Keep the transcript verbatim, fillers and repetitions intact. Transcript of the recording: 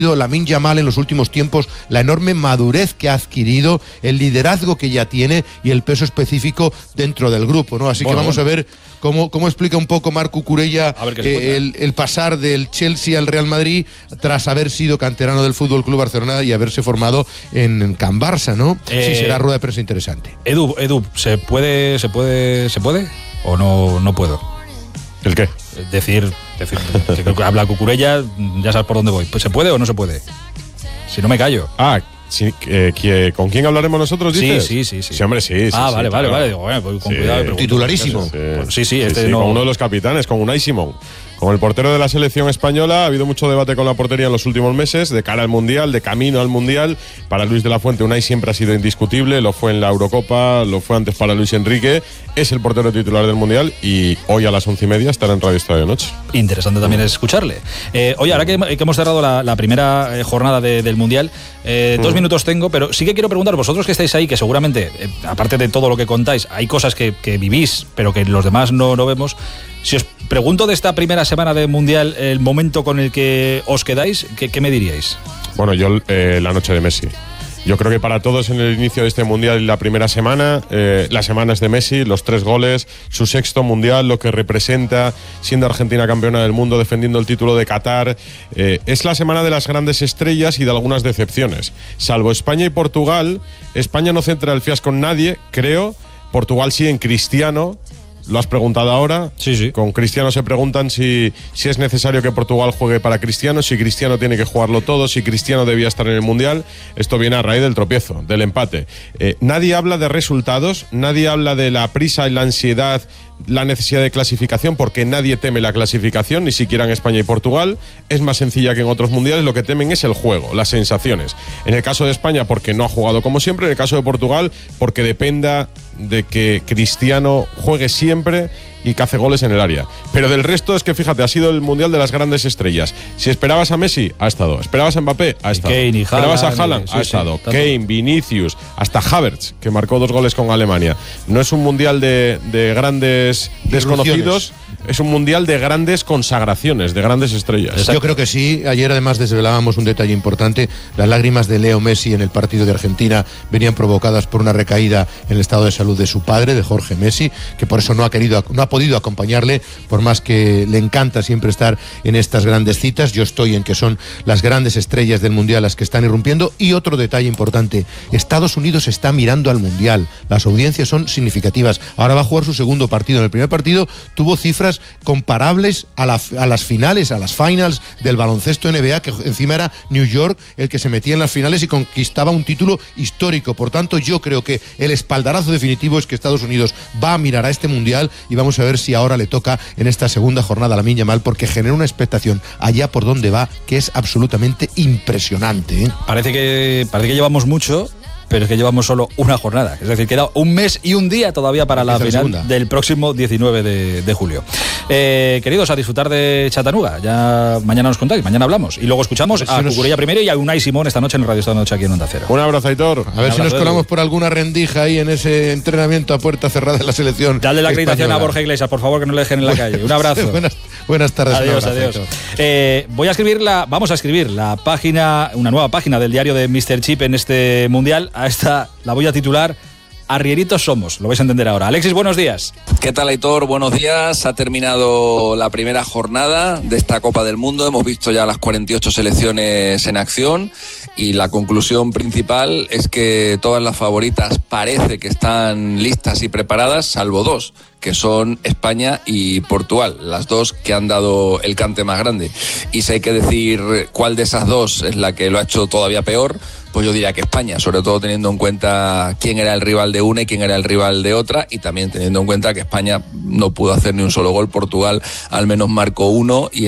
Lamine Yamal en los últimos tiempos, la enorme madurez que ha adquirido, el liderazgo que ya tiene y el peso específico dentro del grupo, ¿no? Así bueno, que vamos bueno. a ver cómo, cómo explica un poco Marc Cucurella eh, el, el pasar del Chelsea al Real Madrid tras haber sido canterano del Fútbol Club Barcelona y haberse formado en Can Barça, ¿no? Eh, sí, será rueda de prensa interesante. Edu, Edu, ¿se puede, se puede, se puede o no, no puedo? ¿El qué? Decir, decir que, que habla Cucurella, ya sabes por dónde voy. Pues ¿se puede o no se puede? Si no me callo. Ah, sí, eh, que, ¿con quién hablaremos nosotros, dices? Sí, sí, sí. Sí, sí hombre, sí. Ah, sí, vale, sí, vale, claro. vale. Bueno, pues con sí, cuidado. Titularísimo. Sí, pues, sí, sí, este sí, no... con uno de los capitanes, con Unai Simón. Con el portero de la selección española ha habido mucho debate con la portería en los últimos meses, de cara al Mundial, de camino al Mundial. Para Luis de la Fuente, Unai siempre ha sido indiscutible, lo fue en la Eurocopa, lo fue antes para Luis Enrique, es el portero titular del Mundial y hoy a las once y media estará en Radio Estadio Noche. Interesante también es escucharle. Eh, oye, ahora que, que hemos cerrado la, la primera eh, jornada de, del Mundial, eh, mm. dos minutos tengo, pero sí que quiero preguntar, vosotros que estáis ahí, que seguramente, eh, aparte de todo lo que contáis, hay cosas que, que vivís, pero que los demás no, no vemos. Si os pregunto de esta primera semana de Mundial, el momento con el que os quedáis, ¿qué, qué me diríais? Bueno, yo eh, la noche de Messi. Yo creo que para todos en el inicio de este Mundial y la primera semana, eh, las semanas de Messi, los tres goles, su sexto Mundial, lo que representa, siendo Argentina campeona del mundo, defendiendo el título de Qatar. Eh, es la semana de las grandes estrellas y de algunas decepciones. Salvo España y Portugal, España no centra el fiasco en nadie, creo. Portugal sí en Cristiano. Lo has preguntado ahora. Sí, sí. Con Cristiano se preguntan si, si es necesario que Portugal juegue para Cristiano, si Cristiano tiene que jugarlo todo, si Cristiano debía estar en el Mundial. Esto viene a raíz del tropiezo, del empate. Eh, nadie habla de resultados, nadie habla de la prisa y la ansiedad, la necesidad de clasificación, porque nadie teme la clasificación, ni siquiera en España y Portugal. Es más sencilla que en otros mundiales. Lo que temen es el juego, las sensaciones. En el caso de España, porque no ha jugado como siempre. En el caso de Portugal, porque dependa de que Cristiano juegue siempre y que hace goles en el área. Pero del resto es que, fíjate, ha sido el Mundial de las grandes estrellas. Si esperabas a Messi, ha estado. Esperabas a Mbappé, ha estado. Kane y esperabas Haaland, a Haaland, sí, ha sí, estado. tanto. Kane, Vinicius, hasta Havertz, que marcó dos goles con Alemania. No es un Mundial de, de grandes desconocidos, es un Mundial de grandes consagraciones, de grandes estrellas. Exacto. Yo creo que sí. Ayer además desvelábamos un detalle importante. Las lágrimas de Leo Messi en el partido de Argentina venían provocadas por una recaída en el estado de salud de su padre, de Jorge Messi, que por eso no ha querido, no ha podido acompañarle, por más que le encanta siempre estar en estas grandes citas. Yo estoy en que son las grandes estrellas del Mundial las que están irrumpiendo. Y otro detalle importante, Estados Unidos está mirando al Mundial, las audiencias son significativas. Ahora va a jugar su segundo partido. En el primer partido tuvo cifras comparables a, la, a las finales, a las finals del baloncesto N B A, que encima era New York el que se metía en las finales y conquistaba un título histórico. Por tanto, yo creo que el espaldarazo definitivo es que Estados Unidos va a mirar a este Mundial y vamos a ver si ahora le toca en esta segunda jornada a Lamine Yamal, porque genera una expectación allá por donde va que es absolutamente impresionante, ¿eh? Parece que, parece que llevamos mucho, pero es que llevamos solo una jornada. Es decir, queda un mes y un día todavía para la final la del próximo diecinueve de julio. Eh, queridos, a disfrutar de Chattanooga. Ya mañana nos contáis, mañana hablamos. Y luego escuchamos a Cucurella primero y a Unai Simón esta noche en el Radio Esta Noche aquí en Onda Cero. Un abrazo, Aitor. A ver si nos colamos por alguna rendija ahí en ese entrenamiento a puerta cerrada de la selección. Dale la acreditación española a Borja Iglesias, por favor, que no le dejen en la calle. Un abrazo. buenas, buenas tardes. Adiós, adiós. Eh, voy a escribir la, vamos a escribir la página, una nueva página del diario de míster Chip en este Mundial. A esta la voy a titular Arrieritos somos, lo vais a entender ahora. Alexis, buenos días. ¿Qué tal, Aitor? Buenos días. Ha terminado la primera jornada de esta Copa del Mundo. Hemos visto ya las cuarenta y ocho selecciones en acción y la conclusión principal es que todas las favoritas parece que están listas y preparadas, salvo dos, que son España y Portugal, las dos que han dado el cante más grande. Y si hay que decir cuál de esas dos es la que lo ha hecho todavía peor, pues yo diría que España, sobre todo teniendo en cuenta quién era el rival de una y quién era el rival de otra, y también teniendo en cuenta que España no pudo hacer ni un solo gol, Portugal al menos marcó uno y